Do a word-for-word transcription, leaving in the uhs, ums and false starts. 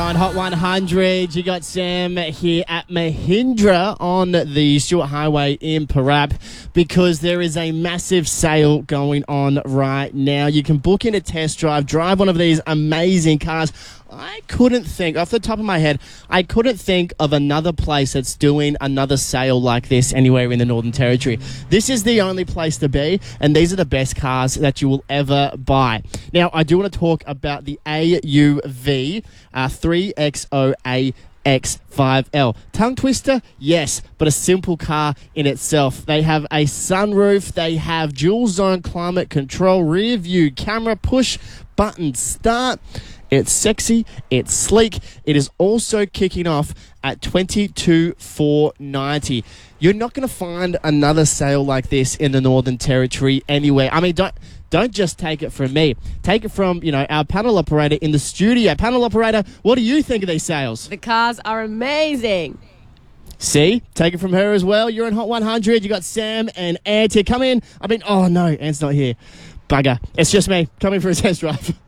on Hot one hundred. You got Sam here at Mahindra on the Stuart Highway in Parap because there is a massive sale going on right now. You can book in a test drive, drive one of these amazing cars. I couldn't think, off the top of my head, I couldn't think of another place that's doing another sale like this anywhere in the Northern Territory. This is the only place to be, and these are the best cars that you will ever buy. Now, I do want to talk about the A U V uh, three X O A X five L. Tongue twister? Yes, but a simple car in itself. They have a sunroof, they have dual zone climate control, rear view camera, push button start. It's sexy, it's sleek. It is also kicking off at twenty-two thousand four hundred ninety dollars. You're not going to find another sale like this in the Northern Territory anywhere. I mean, don't don't just take it from me. Take it from, you know, our panel operator in the studio. Panel operator, what do you think of these sales? The cars are amazing. See? Take it from her as well. You're in Hot one hundred. You got Sam and Ant here. Come in. I mean, oh no, Ant's not here. Bugger. It's just me coming for a test drive.